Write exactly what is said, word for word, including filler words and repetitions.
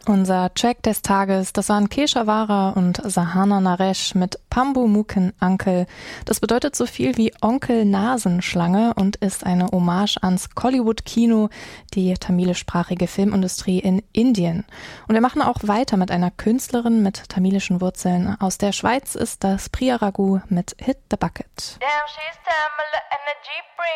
Unser Track des Tages, das waren Keshawara und Sahana Naresh mit Pambu Muken Uncle. Das bedeutet so viel wie Onkel Nasenschlange und ist eine Hommage ans Kollywood-Kino, die tamilischsprachige Filmindustrie in Indien. Und wir machen auch weiter mit einer Künstlerin mit tamilischen Wurzeln. Aus der Schweiz ist das Priya Raghu mit Hit the Bucket. Damn, she's Tamil and a Jeep